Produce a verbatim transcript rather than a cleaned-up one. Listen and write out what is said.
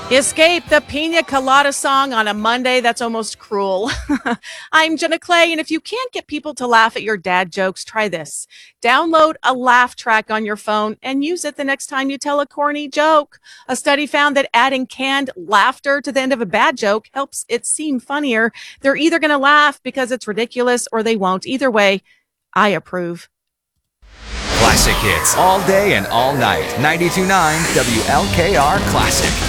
Escape the pina colada song on a Monday. That's almost cruel. I'm Jenna Clay, and if you can't get people to laugh at your dad jokes, try this. Download a laugh track on your phone and use it the next time you tell a corny joke. A study found that adding canned laughter to the end of a bad joke helps it seem funnier. They're either going to laugh because it's ridiculous or they won't. Either way, I approve. Classic hits all day and all night. ninety-two point nine W L K R Classic.